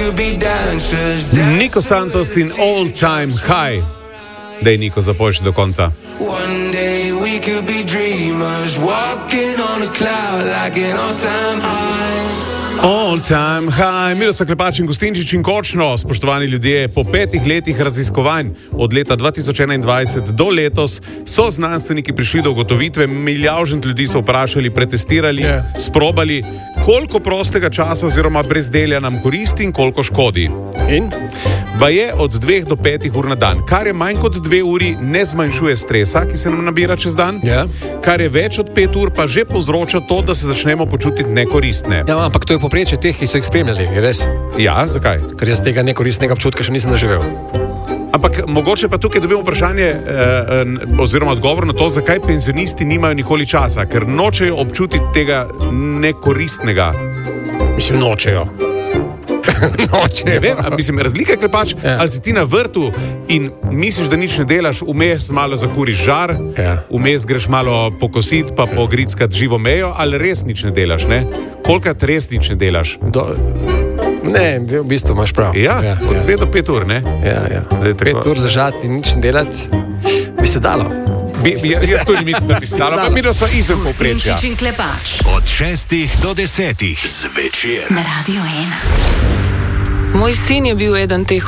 Nico Santos in All Time High. Dej, Niko, zapojši do konca. One day we could be dreamers, walking on a cloud like an all-time high. All time high. Miroslav Klepač in Gustinčič in končno, spoštovani ljudje, po 5 letih raziskovanj od leta 2021 do letos so znanstveniki prišli do ugotovitve, milijavžent ljudi so vprašali, pretestirali, sprobali, koliko prostega časa oziroma brezdelja nam koristi in koliko škodi. In? Pa je od 2 do 5 ur na dan, kar je manj kot 2 uri, ne zmanjšuje stresa, ki se nam nabira čez dan, kar je več od 5 ur, pa že povzroča to, da se začnemo počutiti nekoristne. Ja, ampak to je povprečje teh, ki so jih spremljali, je res? Ja, zakaj? Ker jaz tega nekoristnega občutka še nisem doživel. Ampak mogoče pa tukaj dobimo vprašanje oziroma odgovor na to, zakaj penzionisti nimajo nikoli časa, ker nočejo občutiti tega nekoristnega. Mislim, nočejo. Ne vem, mislim, razlika je, Klepač, ali si ti na vrtu in misliš, da nič ne delaš, vmes malo zakuriš žar, vmes greš malo pokositi pa pogrickati živo mejo, ali res nič ne delaš, ne? Kolikrat res nič ne delaš? Ne, v bistvu imaš prav. Ja, od 2 do 5 ur, ne? Ja. 5 ur ležati in nič ne delati, bi se dalo. Jaz tudi mislim, da bi se dalo, pa mi da so izven povprečja. Gustinčič in Klepač. Od 6 do 10 zvečer. Na Radio 1. Moj sin je bil eden teh